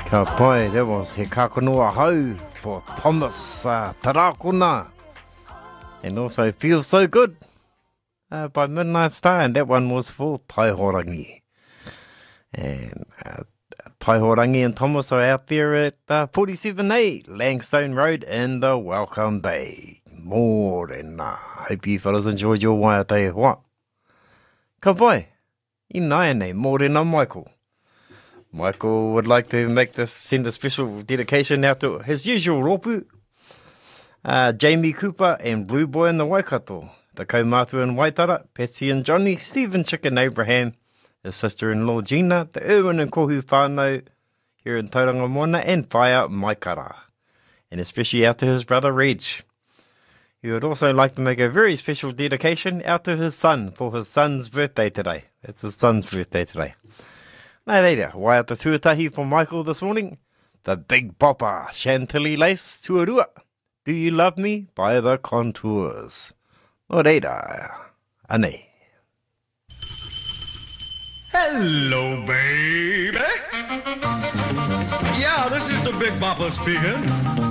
Ka pai, that was He Kakonua Hau for Thomas Tarakuna. And also Feels So Good by Midnight Star, and that one was for Taihorangi. And Taihorangi and Thomas are out there at 47A Langstone Road in the Welcome Bay. Mōrena. Hope you fellas enjoyed your waiate what? Ka pai, I nai nei, mōrena Michael. Michael would like to send a special dedication out to his usual ropu, Jamie Cooper and Blue Boy in the Waikato, the kaumātua in Waitara, Patsy and Johnny, Stephen Chicken Abraham, his sister-in-law Gina, the Irwin and Kohu whānau here in Tauranga Moana, and Whaia Maikara, and especially out to his brother Reg. He would also like to make a very special dedication out to his son for his son's birthday today. It's his son's birthday today. Nā reira, waiata tuatahi for Michael this morning. The Big Bopper, Chantilly Lace Tuarua. Do You Love Me by The Contours. Nō reira, anei. Hello, baby. Yeah, this is the Big Bopper speaking.